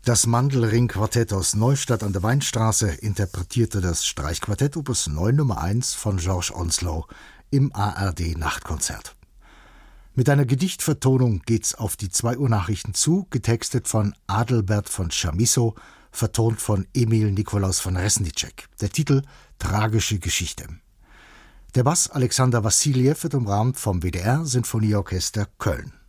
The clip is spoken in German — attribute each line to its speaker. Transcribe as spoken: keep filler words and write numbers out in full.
Speaker 1: Das Mandelring-Quartett aus Neustadt an der Weinstraße interpretierte das Streichquartett Opus neun Nummer eins von George Onslow im A R D-Nachtkonzert. Mit einer Gedichtvertonung geht's auf die zwei Uhr Nachrichten zu, getextet von Adelbert von Chamisso, vertont von Emil Nikolaus von Resnicek. Der Titel Tragische Geschichte. Der Bass Alexander Wassiljew wird umrahmt vom W D R Sinfonieorchester Köln.